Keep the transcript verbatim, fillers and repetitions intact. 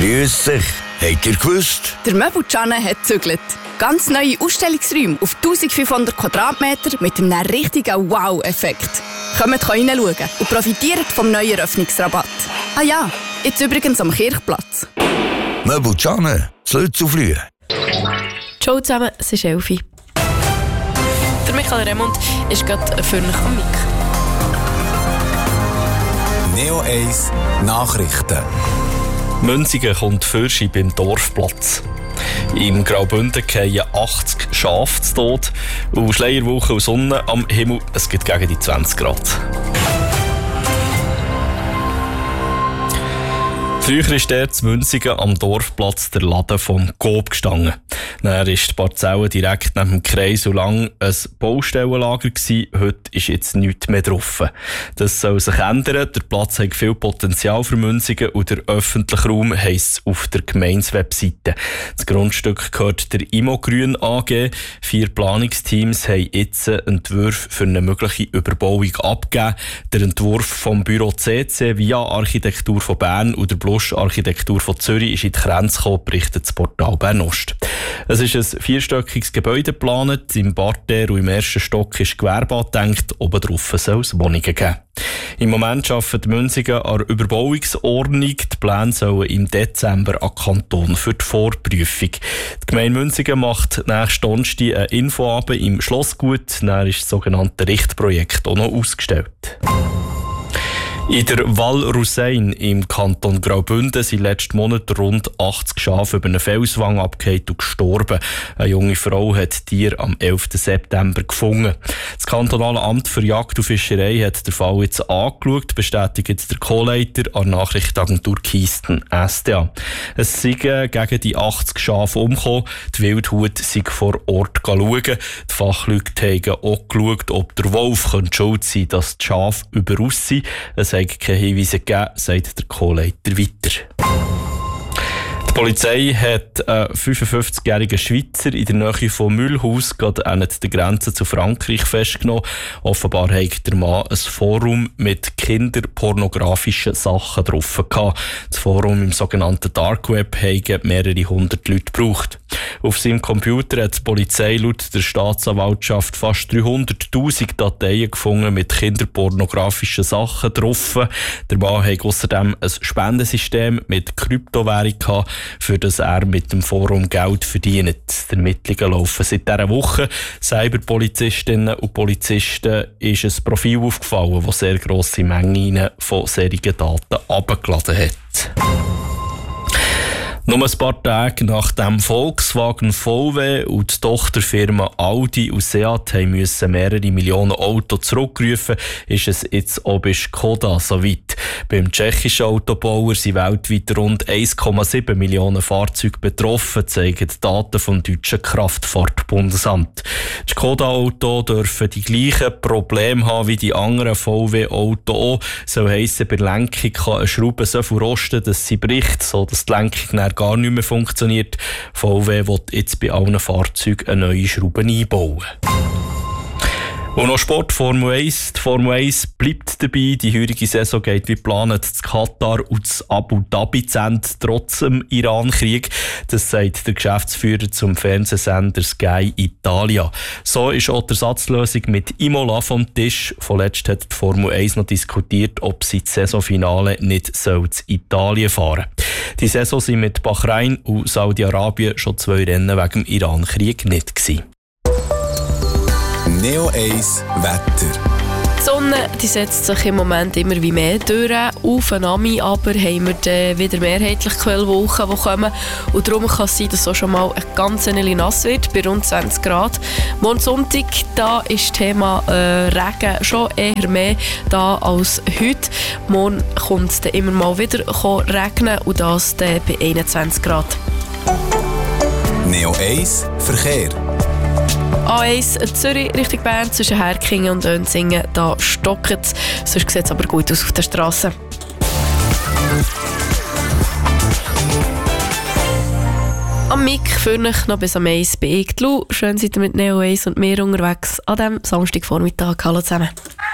Grüß euch. Habt ihr gewusst? Der Möbelcanne hat gezügelt. Ganz neue Ausstellungsräume auf eintausendfünfhundert Quadratmeter mit einem richtigen Wow-Effekt. Kommt reinschauen und profitiert vom neuen Eröffnungsrabatt. Ah ja, jetzt übrigens am Kirchplatz. Möbelcanne, soll zu früh. Ciao zusammen, es ist Elfi. Der Michael Remund ist gerade für mich am Mic. Neo eins Nachrichten. Münzigen kommt Fürschi beim Dorfplatz. Im Graubünden fallen achtzig Schafe zu Tod und Schleierwolken und Sonne am Himmel. Es geht gegen die zwanzig Grad. Früher ist der in Münzigen am Dorfplatz der Laden vom Coop gestanden. Dann ist die Parzelle direkt neben dem Kreis so lang ein Baustellenlager gewesen. Heute ist jetzt nichts mehr drauf. Das soll sich ändern. Der Platz hat viel Potenzial für Münzigen und der öffentliche Raum heisst es auf der Gemeindewebseite. Das Grundstück gehört der Imogrün A G. Vier Planungsteams haben jetzt Entwürfe für eine mögliche Überbauung abgegeben. Der Entwurf vom Büro C C via Architektur von Bern und der Blusch Architektur von Zürich ist in die Grenze gekommen, berichtet das Portal Bern Ost. Es ist ein vierstöckiges Gebäude geplant. Im Parterre und im ersten Stock ist Gewerbe angedenkt. Oben drauf soll es Wohnungen geben. Im Moment arbeitet Münzigen an der Überbauungsordnung. Die Pläne sollen im Dezember an Kanton für die Vorprüfung. Die Gemeinde Münzigen macht nächsten Donnerstag eine Infoabend im Schlossgut. Dann ist das sogenannte Richtprojekt auch noch ausgestellt. In der Val Russein im Kanton Graubünden sind letzten Monat rund achtzig Schafe über eine Felswang abgefallen und gestorben. Eine junge Frau hat die Tiere am elften September gefunden. Das kantonale Amt für Jagd und Fischerei hat den Fall jetzt angeschaut, bestätigt der Co-Leiter an der Nachrichtenagentur Kisten S D A. Es sind gegen die achtzig Schafe umgekommen. Die Wildhut sei vor Ort schauen. Die Fachleute haben auch geschaut, ob der Wolf schuld sein könnte, dass die Schafe überaus sind. Es hat keine Hinweise gegeben, sagt der Co-Leiter weiter. Die Polizei hat einen fünfundfünfzigjährigen Schweizer in der Nähe von Mühlhaus gerade an der Grenze zu Frankreich festgenommen. Offenbar hat der Mann ein Forum mit kinderpornografischen Sachen drauf gehabt. Das Forum im sogenannten Dark Web haben mehrere hundert Leute gebraucht. Auf seinem Computer hat die Polizei laut der Staatsanwaltschaft fast dreihunderttausend Dateien gefunden mit kinderpornografischen Sachen drauf. Der Mann hat außerdem ein Spendensystem mit Kryptowährung gehabt, für das er mit dem Forum Geld verdient. Die Ermittlungen laufen seit dieser Woche. Cyberpolizistinnen und Polizisten ist ein Profil aufgefallen, das sehr grosse Mengen von solchen Daten abgeladen hat. Nur ein paar Tage nachdem Volkswagen V W und die Tochterfirma Audi und Seat haben müssen mehrere Millionen Autos zurückrufen, ist es jetzt auch bei Skoda soweit. Beim tschechischen Autobauer sind weltweit rund eins Komma sieben Millionen Fahrzeuge betroffen, zeigen die Daten vom deutschen Kraftfahrtbundesamt. Die Skoda-Autos dürfen die gleichen Probleme haben wie die anderen V W-Autos auch. Soll heissen, bei der Lenkung kann eine Schraube so viel rosten, dass sie bricht, sodass die Lenkung dann gar nicht mehr funktioniert. V W will jetzt bei allen Fahrzeugen eine neue Schraube einbauen. Und noch Sport, Formel eins. Die Formel eins bleibt dabei. Die heurige Saison geht wie geplant zu Katar und zu Abu Dhabi zu Ende, trotz dem Iran-Krieg. Das sagt der Geschäftsführer zum Fernsehsender Sky Italia. So ist auch die Ersatzlösung mit Imola vom Tisch. Vorletzt hat die Formel eins noch diskutiert, ob sie das Saisonfinale nicht zu Italien fahren soll. Die Saison sind mit Bahrain und Saudi-Arabien schon zwei Rennen wegen dem Iran-Krieg nicht gewesen. Neo eins Wetter. Die Sonne die setzt sich im Moment immer wie mehr durch. Auf und an, aber haben wir dann wieder mehrheitlich Quellwolken, die kommen. Und darum kann es sein, dass es schon mal ein ganz nass wird, bei rund zwanzig Grad. Morgen Sonntag, da ist das Thema äh, Regen schon eher mehr da als heute. Morgen kommt es dann immer mal wieder regnen und das dann bei einundzwanzig Grad. Neo eins Verkehr. A eins Zürich Richtung Bern zwischen Herkingen und Önsingen, da stockt es. Sonst sieht es aber gut aus auf der Straße. Am Mic für euch noch bis am eins bei Iglu. Schön seid ihr mit Neo eins und mir unterwegs an diesem Samstagvormittag. Hallo zusammen.